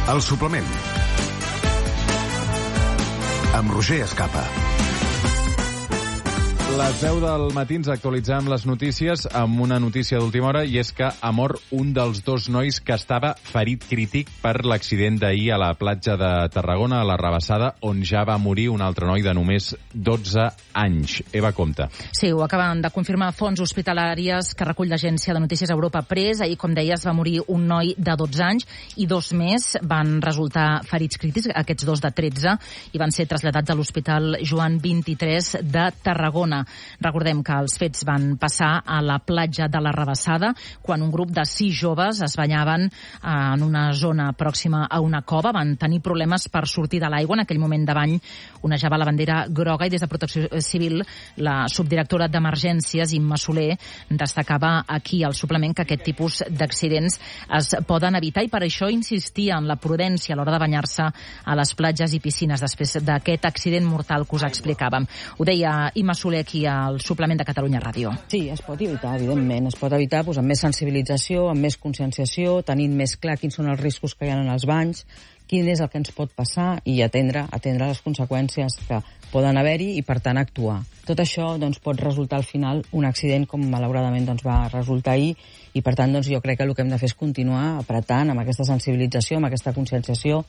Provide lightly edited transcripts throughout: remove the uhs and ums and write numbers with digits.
El suplement. Amb Roger Escapa. Les 10 del matí ens actualitzem les notícies amb una notícia d'última hora, i és que ha mort un dels dos nois que estava ferit crític per l'accident d'ahir a la platja de Tarragona, a la Rabassada, on ja va morir un altre noi de només 12 anys. Eva, compta. Sí, ho acaben de confirmar fonts hospitalàries que recull l'agència de notícies Europa Press. Ahir, com deies, va morir un noi de 12 anys i dos més van resultar ferits crítics, aquests dos de 13, i van ser traslladats a l'Hospital Joan 23 de Tarragona. Recordem que els fets van passar a la platja de la Rabassada, quan un grup de 6 joves es banyaven en una zona pròxima a una cova. Van tenir problemes per sortir de l'aigua. En aquell moment de bany onejava la bandera groga, i des de Protecció Civil la subdirectora d'Emergències, Imma Soler, destacava aquí al suplement que aquest tipus d'accidents es poden evitar, i per això insistia en la prudència a l'hora de banyar-se a les platges i piscines després d'aquest accident mortal que us explicàvem. Ho deia Imma Soler aquí al suplement de Catalunya Ràdio. Sí, es pot evitar, evidentment. Es pot evitar amb més sensibilització, amb més conscienciació, tenint més clar quins són els riscos que hi ha en els banys, quin és el que ens pot passar, i atendre les conseqüències que poden haver-hi i, per tant, actuar. Tot això pot resultar al final un accident com malauradament va resultar ahir, i per tant jo crec que el que hem de fer és continuar apretant amb aquesta sensibilització, amb aquesta conscienciació.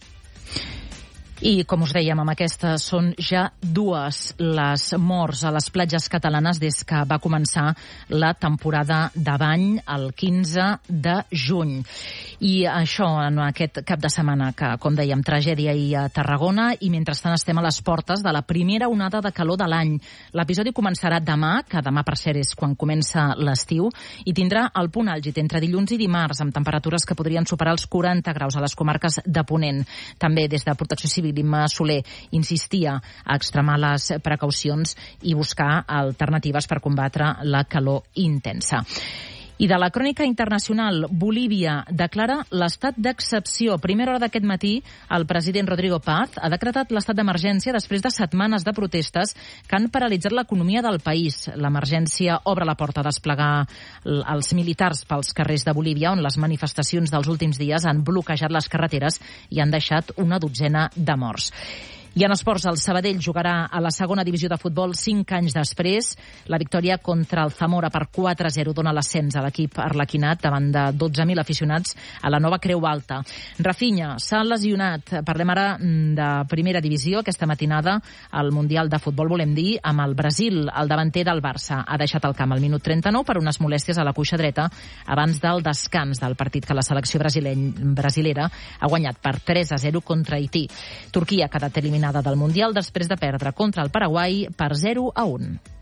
I, com us dèiem, amb aquestes són ja 2 les morts a les platges catalanes des que va començar la temporada de bany el 15 de juny. I això en aquest cap de setmana que, com dèiem, tragèdia ahir a Tarragona, i mentrestant estem a les portes de la primera onada de calor de l'any. L'episodi començarà demà, que demà per cert és quan comença l'estiu, i tindrà el punt àlgid entre dilluns i dimarts, amb temperatures que podrien superar els 40 graus a les comarques de Ponent. També des de Protecció Civil, Imma Soler insistia a extremar les precaucions i buscar alternatives per combatre la calor intensa. I de la crònica internacional, Bolívia declara l'estat d'excepció. A primera hora d'aquest matí, el president Rodrigo Paz ha decretat l'estat d'emergència després de setmanes de protestes que han paralitzat l'economia del país. L'emergència obre la porta a desplegar els militars pels carrers de Bolívia, on les manifestacions dels últims dies han bloquejat les carreteres i han deixat una dotzena de morts. I en esports, el Sabadell jugarà a la segona divisió de futbol 5 anys després. La victòria contra el Zamora per 4-0 dona l'ascens a l'equip arlequinat davant de 12.000 aficionats a la nova Creu Alta. Rafinha s'ha lesionat. Parlem ara de primera divisió. Aquesta matinada al Mundial de Futbol, volem dir, amb el Brasil. El davanter del Barça ha deixat el camp al minut 39 per unes molèsties a la cuixa dreta abans del descans del partit que la selecció brasilera ha guanyat per 3-0 contra Haití. Turquia ha quedat eliminada del Mundial després de perdre contra el Paraguai per 0-1.